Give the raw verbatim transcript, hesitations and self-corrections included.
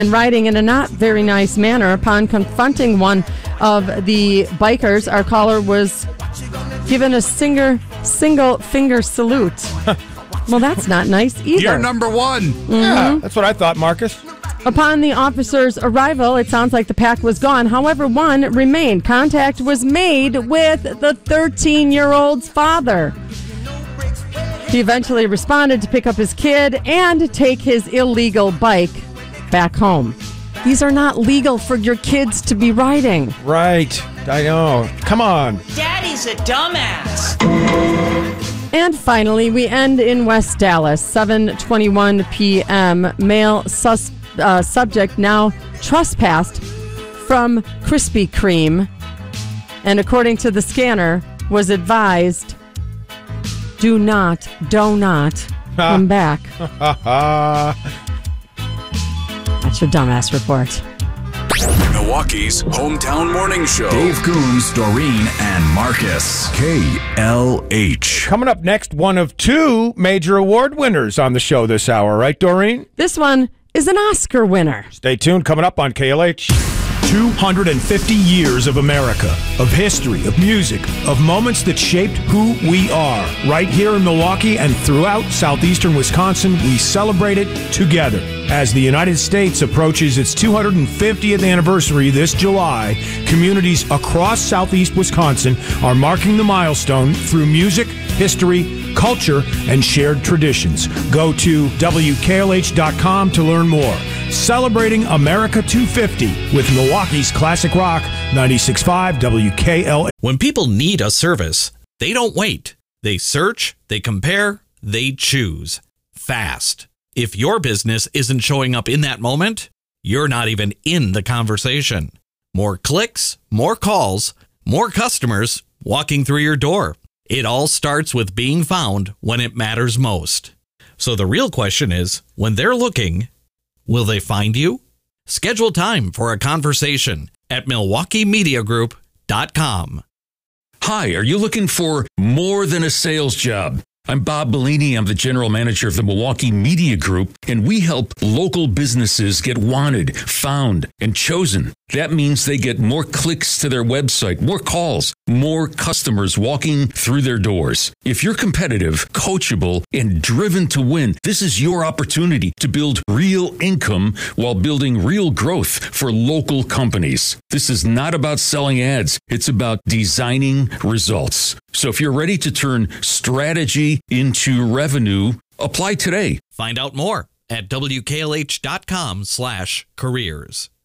and riding in a not very nice manner. Upon confronting one of the bikers, our caller was given a singer, single finger salute. Well, that's not nice either. You're number one. Mm-hmm. Yeah, that's what I thought, Marcus. Upon the officer's arrival, it sounds like the pack was gone. However, one remained. Contact was made with the thirteen-year-old's father. He eventually responded to pick up his kid and take his illegal bike back home. These are not legal for your kids to be riding. Right. I know. Come on. Daddy's a dumbass. And finally, we end in West Dallas, seven twenty-one p.m. Male sus- uh, subject now trespassed from Krispy Kreme, and according to the scanner, was advised, do not, do not come back. That's your dumbass report. Milwaukee's hometown morning show. Dave Coombs, Doreen, and Marcus. K L H. Coming up next, one of two major award winners on the show this hour, right, Doreen? This one is an Oscar winner. Stay tuned. Coming up on K L H. two hundred fifty years of America, of history, of music, of moments that shaped who we are. Right here in Milwaukee and throughout southeastern Wisconsin, we celebrate it together. As the United States approaches its two hundred fiftieth anniversary this July, communities across southeast Wisconsin are marking the milestone through music, history, culture, and shared traditions. Go to W K L H dot com to learn more. Celebrating America two fifty with Milwaukee's classic rock, ninety-six point five W K L H. When people need a service, they don't wait. They search, they compare, they choose. Fast. If your business isn't showing up in that moment, you're not even in the conversation. More clicks, more calls, more customers walking through your door. It all starts with being found when it matters most. So the real question is, when they're looking, will they find you? Schedule time for a conversation at Milwaukee Media Group dot com. Hi, are you looking for more than a sales job? I'm Bob Bellini. I'm the general manager of the Milwaukee Media Group, and we help local businesses get wanted, found, and chosen. That means they get more clicks to their website, more calls, more customers walking through their doors. If you're competitive, coachable, and driven to win, this is your opportunity to build real income while building real growth for local companies. This is not about selling ads. It's about designing results. So if you're ready to turn strategy into revenue, apply today. Find out more at W K L H dot com slash careers.